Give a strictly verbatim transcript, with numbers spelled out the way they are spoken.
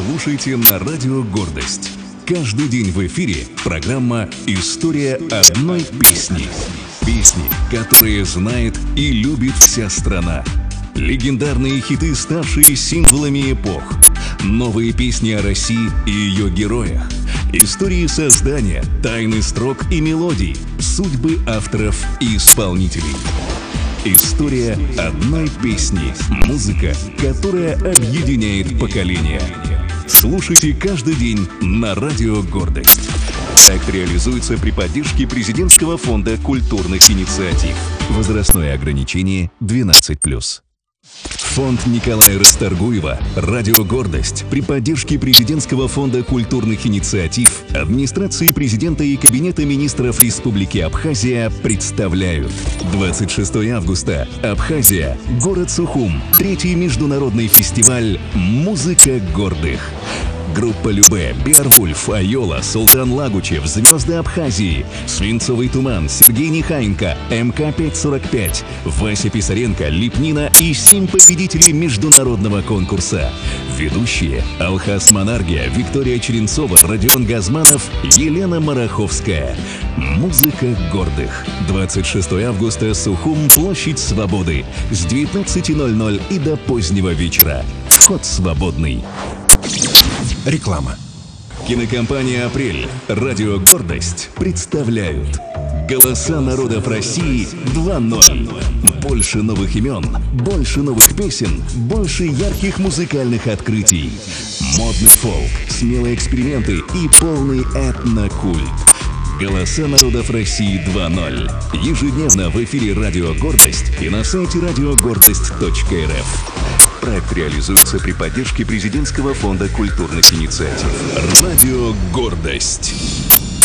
слушайте на радио «Гордость». Каждый день в эфире программа «История одной песни». Песни, которые знает и любит вся страна. Легендарные хиты, ставшие символами эпох. Новые песни о России и ее героях. Истории создания, тайны строк и мелодий, судьбы авторов и исполнителей. История одной песни. Музыка, которая объединяет поколения. Слушайте каждый день на радио «Гордость». Проект реализуется при поддержке Президентского фонда культурных инициатив. Возрастное ограничение двенадцать плюс. Фонд Николая Расторгуева «Радио Гордость» при поддержке Президентского фонда культурных инициатив, администрации президента и Кабинета министров Республики Абхазия представляют. двадцать шестого августа. Абхазия. Город Сухум. Третий международный фестиваль «Музыка гордых». Группа Любэ, Беовульф, Айола, Султан Лагучев, Звезды Абхазии, Свинцовый туман, Сергей Нехаенко, эм ка пятьсот сорок пять, Вася Писаренко, Липнина и семь победителей международного конкурса. Ведущие: Алхас Монаргия, Виктория Черенцова, Родион Газманов, Елена Мараховская. Музыка гордых. двадцать шестого августа. Сухум, площадь Свободы. С девятнадцати ноль-ноль и до позднего вечера. Вход свободный. Реклама. Кинокомпания «Апрель», радио «Гордость» представляют «Голоса народов России два ноль». Больше новых имен, больше новых песен, больше ярких музыкальных открытий. Модный фолк, смелые эксперименты и полный этнокульт. «Голоса народов России два ноль». Ежедневно в эфире радио «Гордость» и на сайте радиогордость точка эр эф. Проект реализуется при поддержке Президентского фонда культурных инициатив. Радио «Гордость».